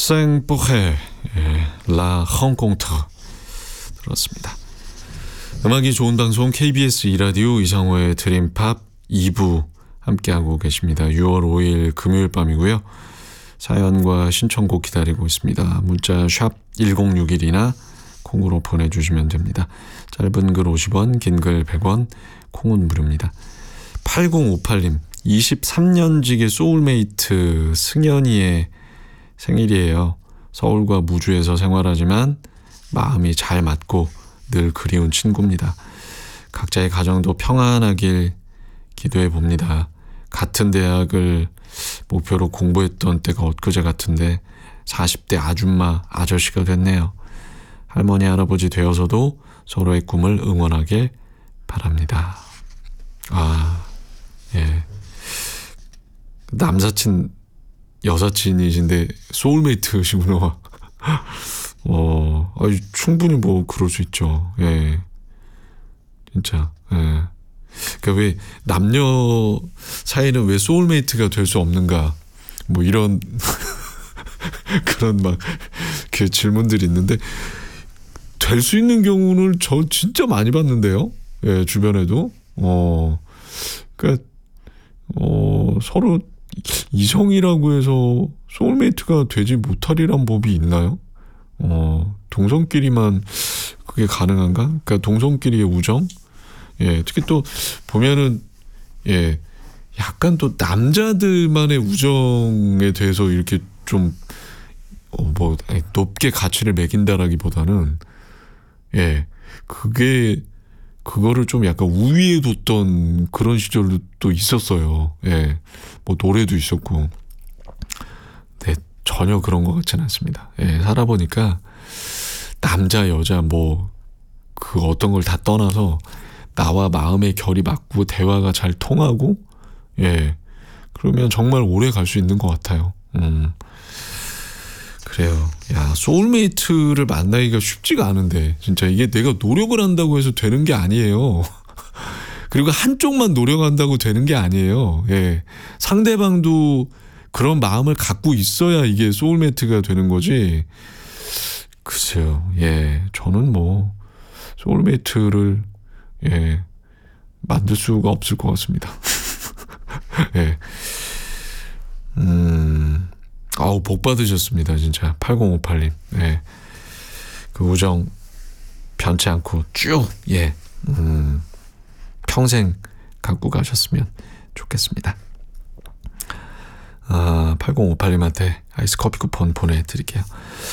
생포헤 라 헝콩터 들었습니다. 음악이 좋은 방송 KBS 2라디오 이상호의 드림팝 2부 함께하고 계십니다. 6월 5일 금요일 밤이고요. 사연과 신청곡 기다리고 있습니다. 문자 샵 1061이나 콩으로 보내주시면 됩니다. 짧은 글 50원, 긴 글 100원, 콩은 무료입니다. 8058님, 23년직의 소울메이트 승연이의 생일이에요. 서울과 무주에서 생활하지만 마음이 잘 맞고 늘 그리운 친구입니다. 각자의 가정도 평안하길 기도해 봅니다. 같은 대학을 목표로 공부했던 때가 엊그제 같은데 40대 아줌마 아저씨가 됐네요. 할머니 할아버지 되어서도 서로의 꿈을 응원하길 바랍니다. 아, 예. 남사친 여사친이신데 소울메이트시구나. 충분히 뭐 그럴 수 있죠. 예, 진짜. 예. 그러니까 왜 남녀 사이는 왜 소울메이트가 될 수 없는가? 뭐 이런 그런 막 그 질문들이 있는데 될 수 있는 경우는 저 진짜 많이 봤는데요. 예, 주변에도. 그러니까 서로 이성이라고 해서 소울메이트가 되지 못하리란 법이 있나요? 동성끼리만 그게 가능한가? 그러니까 동성끼리의 우정? 예, 특히 또 보면은 예, 약간 또 남자들만의 우정에 대해서 이렇게 좀 높게 가치를 매긴다라기보다는 예, 그거를 좀 약간 우위에 뒀던 그런 시절도 있었어요. 예, 뭐 노래도 있었고. 네, 전혀 그런 것 같지는 않습니다. 예, 살아보니까 남자, 여자 그 어떤 걸 다 떠나서 나와 마음의 결이 맞고 대화가 잘 통하고 예, 그러면 정말 오래 갈 수 있는 것 같아요. 그래요. 야, 소울메이트를 만나기가 쉽지가 않은데 진짜 이게 내가 노력을 한다고 해서 되는 게 아니에요. 그리고 한쪽만 노력한다고 되는 게 아니에요. 예, 상대방도 그런 마음을 갖고 있어야 이게 소울메이트가 되는 거지. 글쎄요. 예, 저는 소울메이트를 예, 만들 수가 없을 것 같습니다. 예. 복 받으셨습니다. 진짜. 8058님. 예. 그 우정 변치 않고 쭉, 예. 평생 갖고 가셨으면 좋겠습니다. 8058님한테 아이스 커피 쿠폰 보내드릴게요.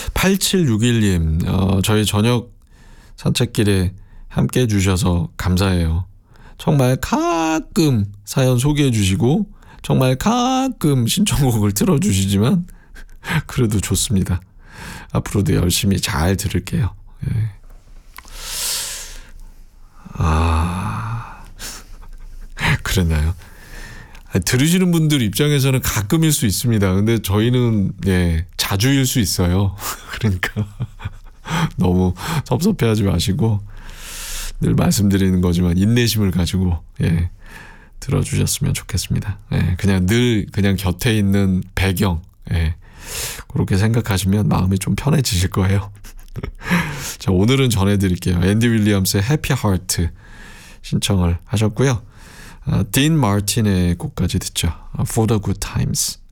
8761님, 저희 저녁 산책길에 함께 해주셔서 감사해요. 정말 가끔 사연 소개해 주시고 정말 가끔 신청곡을 틀어주시지만 그래도 좋습니다. 앞으로도 열심히 잘 들을게요. 예. 그랬나요? 들으시는 분들 입장에서는 가끔일 수 있습니다. 근데 저희는 예, 자주일 수 있어요. 그러니까 너무 섭섭해하지 마시고 늘 말씀드리는 거지만 인내심을 가지고 예, 들어주셨으면 좋겠습니다. 예, 그냥 곁에 있는 배경 예, 그렇게 생각하시면 마음이 좀 편해지실 거예요. 자, 오늘은 전해드릴게요. 앤디 윌리엄스의 해피 하트 신청을 하셨고요. 딘 마틴의 곡까지 듣죠. For the good times.